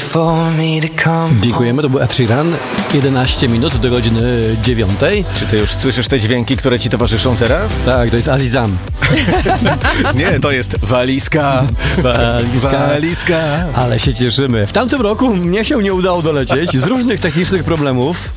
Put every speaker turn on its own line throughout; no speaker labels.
Dziękujemy, to był Ed Sheeran. 11 minut do godziny 9.
Czy ty już słyszysz te dźwięki, które ci towarzyszą teraz?
Tak, to jest Alizan.
Nie, to jest walizka. Walizka.
Ale się cieszymy. W tamtym roku mnie się nie udało dolecieć z różnych technicznych problemów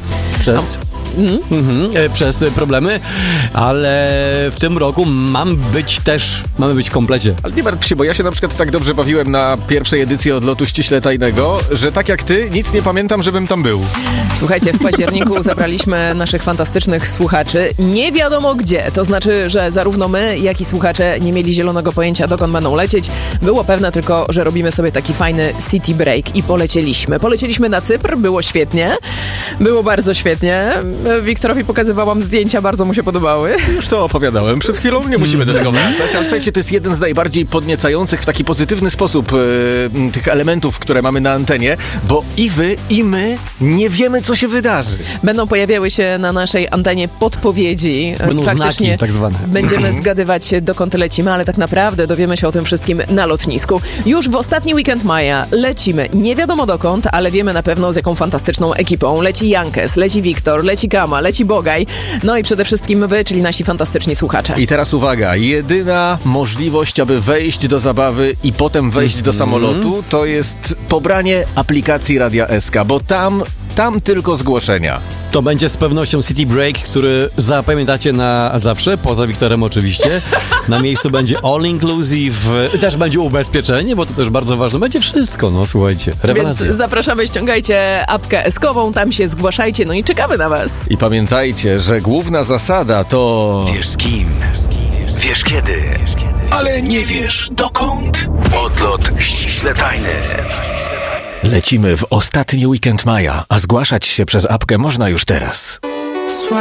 przez te problemy, ale w tym roku mamy być w komplecie.
Ale nie martw się, bo ja się na przykład tak dobrze bawiłem na pierwszej edycji Odlotu Ściśle Tajnego, że tak jak ty, nic nie pamiętam, żebym tam był.
Słuchajcie, w październiku zabraliśmy naszych fantastycznych słuchaczy nie wiadomo gdzie. To znaczy, że zarówno my, jak i słuchacze nie mieli zielonego pojęcia, dokąd będą lecieć. Było pewne tylko, że robimy sobie taki fajny city break i polecieliśmy. Polecieliśmy na Cypr, było świetnie. Było bardzo świetnie. Wiktorowi pokazywałam zdjęcia, bardzo mu się podobały.
Już to opowiadałem przed chwilą, nie musimy do tego wracać, ale słuchajcie, to jest jeden z najbardziej podniecających w taki pozytywny sposób tych elementów, które mamy na antenie, bo i wy, i my nie wiemy, co się wydarzy.
Będą pojawiały się na naszej antenie podpowiedzi.
Będą
faktycznie
znaki tak zwane.
Będziemy zgadywać, dokąd lecimy, ale tak naprawdę dowiemy się o tym wszystkim na lotnisku. Już w ostatni weekend maja lecimy nie wiadomo dokąd, ale wiemy na pewno z jaką fantastyczną ekipą. Leci Jankes, leci Wiktor, leci Kama, leci Bogaj, no i przede wszystkim wy, czyli nasi fantastyczni słuchacze.
I teraz uwaga, jedyna możliwość, aby wejść do zabawy i potem wejść do samolotu, to jest pobranie aplikacji Radia SK, bo tam tylko zgłoszenia.
To będzie z pewnością City Break, który zapamiętacie na zawsze, poza Wiktorem oczywiście. Na miejscu będzie all inclusive, też będzie ubezpieczenie, bo to też bardzo ważne. Będzie wszystko, no słuchajcie, rewelacja.
Więc zapraszamy, ściągajcie apkę SK-ową, tam się zgłaszajcie, no i czekamy na was.
I pamiętajcie, że główna zasada to...
Wiesz z kim, wiesz kiedy, ale nie wiesz dokąd. Odlot ściśle tajny.
Lecimy w ostatni weekend maja, a zgłaszać się przez apkę można już teraz.